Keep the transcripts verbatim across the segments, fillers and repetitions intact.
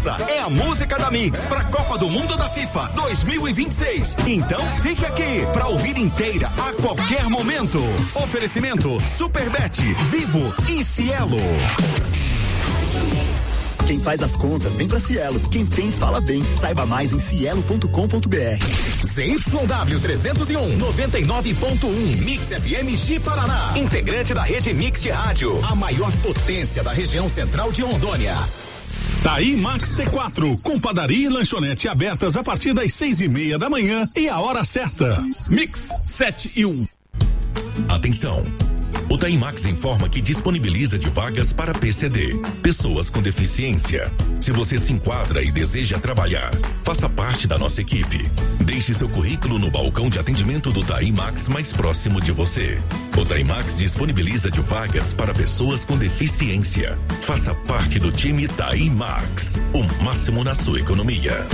Essa é a música da Mix pra Copa do Mundo da FIFA dois mil e vinte e seis. Então fique aqui pra ouvir inteira a qualquer momento. Oferecimento Superbet, Vivo e Cielo. Quem faz as contas vem pra Cielo. Quem tem, fala bem. Saiba mais em cielo ponto com ponto b r. Z Y W trezentos e um, noventa e nove ponto um, Mix F M Ji Paraná. Integrante da rede Mix de rádio. A maior potência da região central de Rondônia. Taí Max T quatro, com padaria e lanchonete abertas a partir das seis e meia da manhã e a hora certa. Mix sete e um. Atenção! O Taimax informa que disponibiliza de vagas para P C D, pessoas com deficiência. Se você se enquadra e deseja trabalhar, faça parte da nossa equipe. Deixe seu currículo no balcão de atendimento do Taimax mais próximo de você. O Taimax disponibiliza de vagas para pessoas com deficiência. Faça parte do time Taimax, o máximo na sua economia.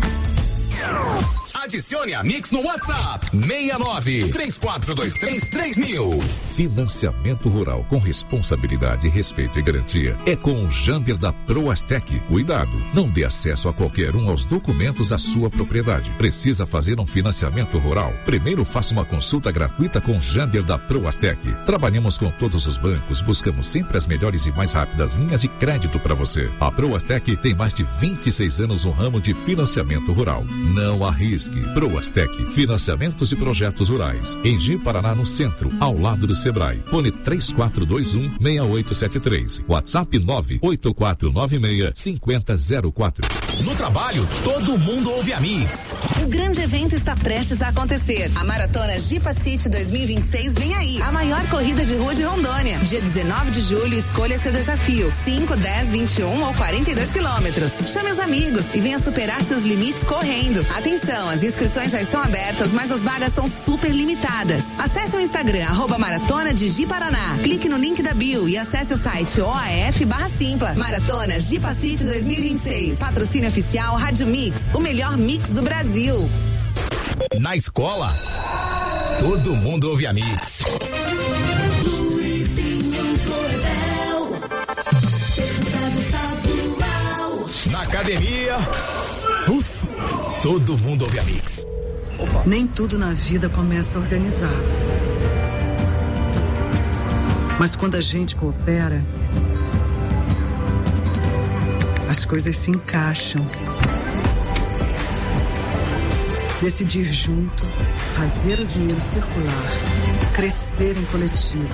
Adicione a Mix no WhatsApp seis nove, três quatro dois três, três mil. Financiamento rural com responsabilidade, respeito e garantia é com o Jander da Proastec. Cuidado, não dê acesso a qualquer um aos documentos da sua propriedade. Precisa fazer um financiamento rural? Primeiro faça uma consulta gratuita com o Jander da Proastec. Trabalhamos com todos os bancos, buscamos sempre as melhores e mais rápidas linhas de crédito para você. A Proastec tem mais de vinte e seis anos no ramo de financiamento rural. Não arrisque. Proastec, financiamentos e projetos rurais. Em Ji Paraná, no centro, ao lado do Sebrae. Fone três quatro dois um, seis oito sete três. WhatsApp nove oito quatro nove seis, cinco zero zero quatro. No trabalho, todo mundo ouve a Mix. O grande evento está prestes a acontecer. A Maratona Jipa City dois mil e vinte e seis vem aí. A maior corrida de rua de Rondônia. Dia dezenove de julho, escolha seu desafio. cinco, dez, vinte e um ou quarenta e dois quilômetros. Chame os amigos e venha superar seus limites correndo. Atenção, as inscrições já estão abertas, mas as vagas são super limitadas. Acesse o Instagram, arroba Maratona de Ji Paraná. Clique no link da bio e acesse o site O A F barra Simpla. Maratona Jipa City dois mil e vinte e seis. Patrocínio oficial Rádio Mix, o melhor mix do Brasil. Na escola, todo mundo ouve a Mix. Na academia, ufa, todo mundo ouve a Mix. Opa. Nem tudo na vida começa organizado. Mas quando a gente coopera, as coisas se encaixam. Decidir junto, fazer o dinheiro circular, crescer em coletivo.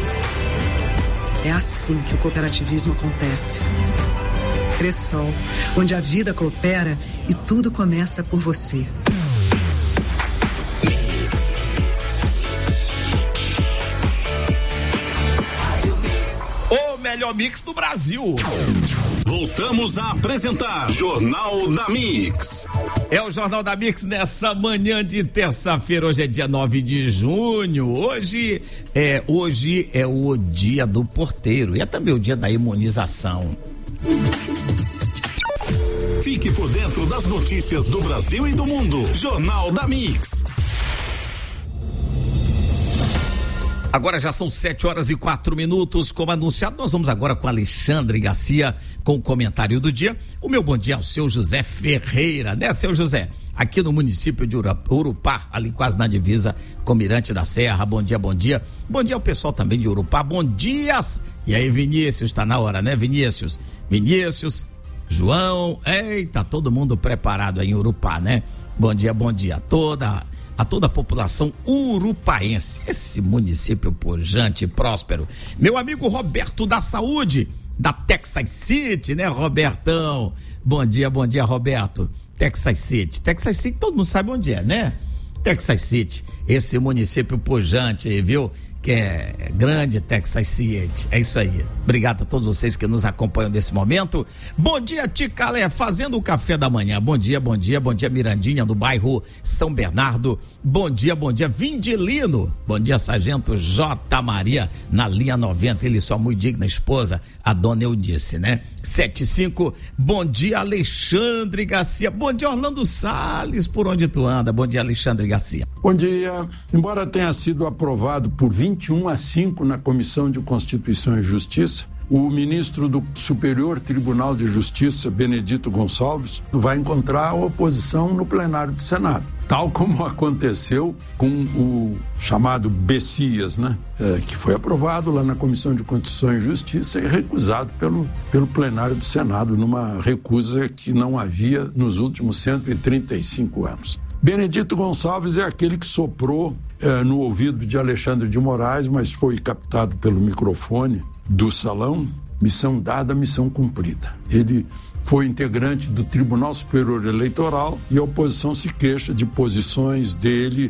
É assim que o cooperativismo acontece. Cressol, onde a vida coopera e tudo começa por você. O melhor mix do Brasil. Voltamos a apresentar Jornal da Mix. É o Jornal da Mix nessa manhã de terça-feira. Hoje é dia nove de junho. Hoje é, hoje é o dia do porteiro e é também o dia da imunização. Fique por dentro das notícias do Brasil e do mundo. Jornal da Mix. Agora já são sete horas e quatro minutos. Como anunciado, nós vamos agora com Alexandre Garcia com o comentário do dia. O meu bom dia ao seu José Ferreira, né, seu José? Aqui no município de Urupá, ali quase na divisa com Mirante da Serra. Bom dia, bom dia. Bom dia ao pessoal também de Urupá. Bom dias. E aí, Vinícius, tá na hora, né, Vinícius? Vinícius, João, eita, todo mundo preparado aí em Urupá, né? Bom dia, bom dia a toda a toda a população urupaense, esse município pujante e próspero. Meu amigo Roberto da Saúde, da Texas City, né, Robertão? Bom dia, bom dia, Roberto. Texas City, Texas City, todo mundo sabe onde é, né? Texas City, esse município pujante, viu? Que é grande, Texas City. É isso aí. Obrigado a todos vocês que nos acompanham nesse momento. Bom dia, Ticalé, fazendo o café da manhã. Bom dia, bom dia, bom dia, Mirandinha, do bairro São Bernardo. Bom dia, bom dia, Vindilino. Bom dia, Sargento J. Maria, na linha noventa. Ele, sua muito digna esposa, a dona Eunice, né? sete e cinco. Bom dia, Alexandre Garcia. Bom dia, Orlando Salles. Por onde tu anda? Bom dia, Alexandre Garcia. Bom dia. Embora tenha sido aprovado por vinte e um a cinco na Comissão de Constituição e Justiça, o ministro do Superior Tribunal de Justiça, Benedito Gonçalves, vai encontrar a oposição no plenário do Senado. Tal como aconteceu com o chamado Bessias, né? É, que foi aprovado lá na Comissão de Constituição e Justiça e recusado pelo, pelo plenário do Senado, numa recusa que não havia nos últimos cento e trinta e cinco anos. Benedito Gonçalves é aquele que soprou é, no ouvido de Alexandre de Moraes, mas foi captado pelo microfone do salão. Missão dada, missão cumprida. Ele foi integrante do Tribunal Superior Eleitoral e a oposição se queixa de posições dele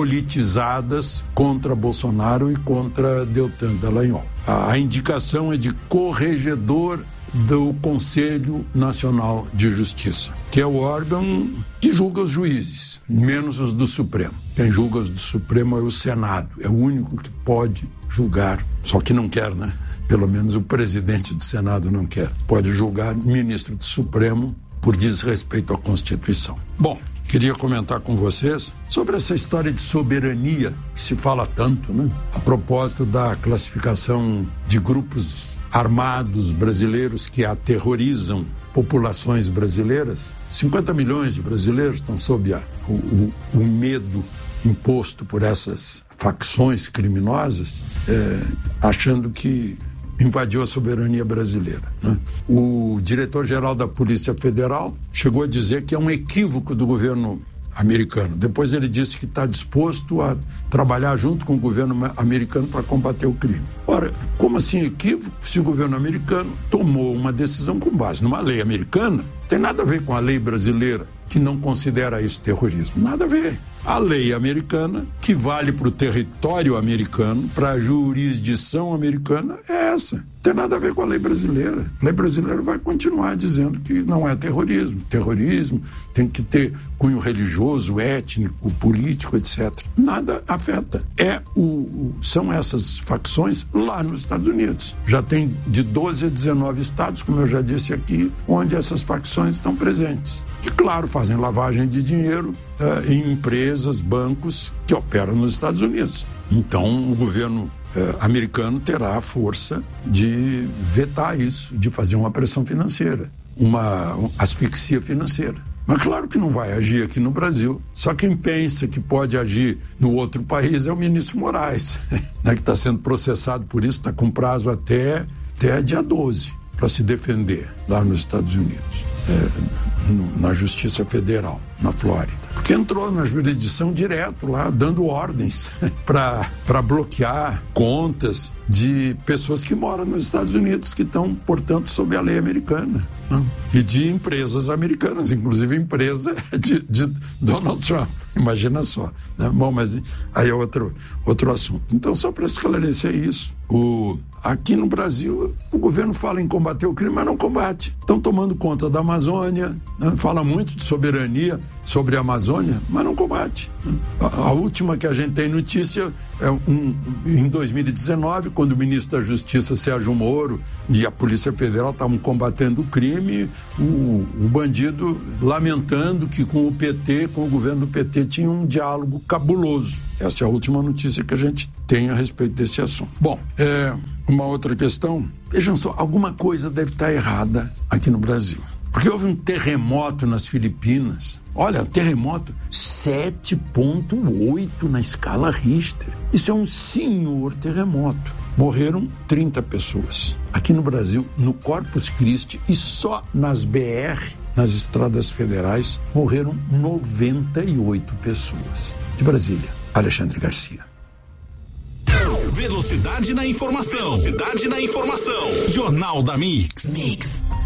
politizadas contra Bolsonaro e contra Deltan Dallagnol. A, a indicação é de corregedor do Conselho Nacional de Justiça, que é o órgão que julga os juízes, menos os do Supremo. Quem julga os do Supremo é o Senado, é o único que pode julgar, só que não quer, né? Pelo menos o presidente do Senado não quer. Pode julgar ministro do Supremo por desrespeito à Constituição. Bom, queria comentar com vocês sobre essa história de soberania que se fala tanto, né? A propósito da classificação de grupos armados brasileiros que aterrorizam populações brasileiras. cinquenta milhões de brasileiros estão sob a, o, o, o medo imposto por essas facções criminosas, é, achando que invadiu a soberania brasileira, né? O diretor-geral da Polícia Federal chegou a dizer que é um equívoco do governo americano. Depois ele disse que está disposto a trabalhar junto com o governo americano para combater o crime. Ora, como assim equívoco se o governo americano tomou uma decisão com base numa lei americana? Não tem nada a ver com a lei brasileira, que não considera isso terrorismo. Nada a ver. A lei americana, que vale para o território americano, para a jurisdição americana, é essa. Não tem nada a ver com a lei brasileira. A lei brasileira vai continuar dizendo que não é terrorismo. Terrorismo tem que ter cunho religioso, étnico, político, etcétera. Nada afeta. É o, o, são essas facções lá nos Estados Unidos. Já tem de doze a dezenove estados, como eu já disse aqui, onde essas facções estão presentes. E, claro, fazem lavagem de dinheiro uh, em empresas, bancos que operam nos Estados Unidos. Então, o governo uh, americano terá a força de vetar isso, de fazer uma pressão financeira, uma, uma asfixia financeira. Mas claro que não vai agir aqui no Brasil. Só quem pensa que pode agir no outro país é o ministro Moraes, né, que está sendo processado por isso, está com prazo até, até dia doze para se defender lá nos Estados Unidos. É, na Justiça Federal, na Flórida, que entrou na jurisdição direto lá, dando ordens para bloquear contas de pessoas que moram nos Estados Unidos, que estão, portanto, sob a lei americana, né? E de empresas americanas, inclusive empresa de, de Donald Trump, imagina só, né? Bom, mas aí é outro, outro assunto. Então, só para esclarecer isso, o, aqui no Brasil, o governo fala em combater o crime, mas não combate. Estão tomando conta da Amazônia, né? Fala muito de soberania sobre a Amazônia, mas não combate, né? A, a última que a gente tem notícia é um, em dois mil e dezenove, quando o ministro da Justiça, Sérgio Moro, e a Polícia Federal estavam combatendo o crime, o, o bandido lamentando que com o P T, com o governo do P T, tinha um diálogo cabuloso. Essa é a última notícia que a gente tem a respeito desse assunto. Bom, é, uma outra questão, vejam só, alguma coisa deve estar errada aqui no Brasil. Porque houve um terremoto nas Filipinas. Olha, terremoto sete ponto oito na escala Richter. Isso é um senhor terremoto. Morreram trinta pessoas. Aqui no Brasil, no Corpus Christi e só nas B R, nas estradas federais, morreram noventa e oito pessoas. De Brasília, Alexandre Garcia. Velocidade na informação. Velocidade na informação. Jornal da Mix. Mix.